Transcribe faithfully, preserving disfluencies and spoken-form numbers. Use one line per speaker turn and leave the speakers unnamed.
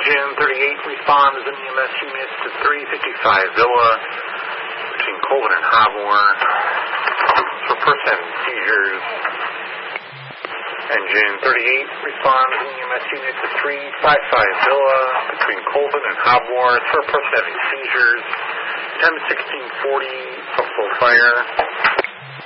June thirty-eight responds as an E M S unit to three fifty-five Villa between Colvin and Hobmore for person having seizures. And June thirty-eight responds as an E M S unit to three fifty-five Villa between Colvin and Hobmore for a person having seizures. Time sixteen forty, full fire.